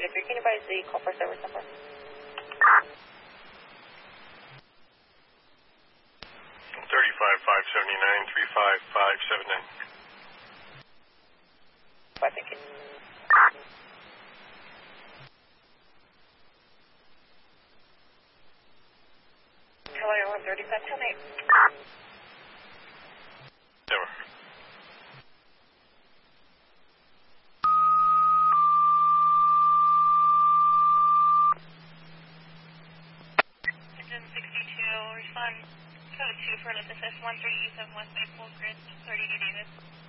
33. Can you advise the call for service number? 35-579-35579. Thank you. Hello, you're 35-10-8. Never. Engine 62, respond code 2 for an assist 13E7 West Bay Full Grid 30 to Davis.